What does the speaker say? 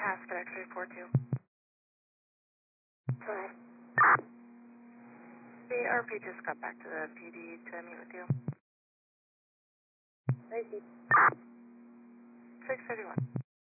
Pasco X-ray 42. Sorry. The RP just got back to the PD to meet with you. Thank you. 631.